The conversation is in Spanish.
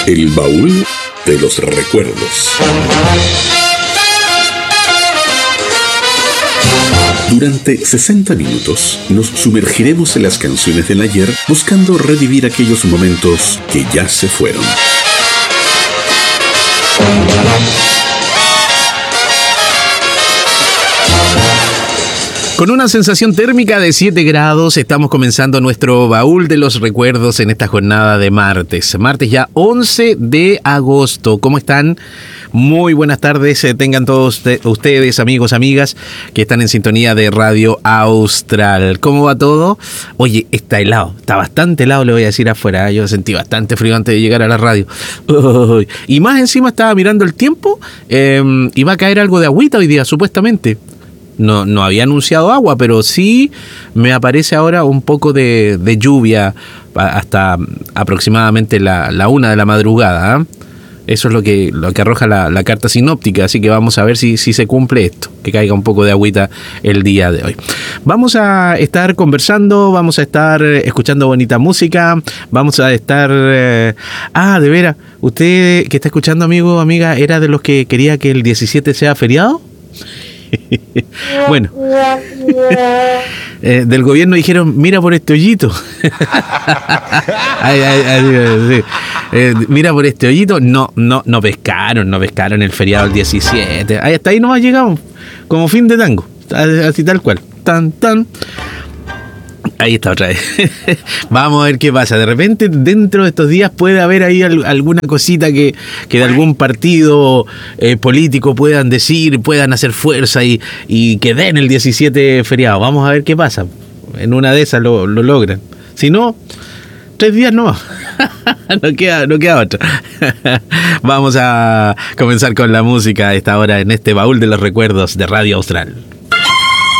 El baúl de los recuerdos. Durante 60 minutos nos sumergiremos en las canciones del ayer buscando revivir aquellos momentos que ya se fueron. Con una sensación térmica de 7 grados, estamos comenzando nuestro baúl de los recuerdos en esta jornada de martes. Martes ya 11 de agosto. ¿Cómo están? Muy buenas tardes. Tengan todos ustedes, amigos, amigas, que están en sintonía de Radio Austral. ¿Cómo va todo? Oye, está helado. Está bastante helado, le voy a decir afuera. Yo sentí bastante frío antes de llegar a la radio. Y más encima estaba mirando el tiempo. Y va a caer algo de agüita hoy día, supuestamente. No había anunciado agua, pero sí me aparece ahora un poco de lluvia hasta aproximadamente la 1 de la madrugada, ¿eh? Eso es lo que arroja la carta sinóptica, así que vamos a ver si se cumple esto, que caiga un poco de agüita el día de hoy. Vamos a estar conversando, vamos a estar escuchando bonita música, vamos a estar... de veras, usted que está escuchando, amigo, amiga, ¿era de los que quería que el 17 sea feriado? Bueno, del gobierno dijeron, mira por este hoyito. Mira por este hoyito. No pescaron el feriado el 17. Hasta ahí nomás llegamos, como fin de tango, así tal cual. Tan. Ahí está otra vez. Vamos a ver qué pasa. De repente, dentro de estos días puede haber ahí alguna cosita que de algún partido político puedan decir, puedan hacer fuerza y que den el 17 feriado. Vamos a ver qué pasa. En una de esas lo logran. Si no, 3 días no. No queda otra. Vamos a comenzar con la música a esta hora en este baúl de los recuerdos de Radio Austral.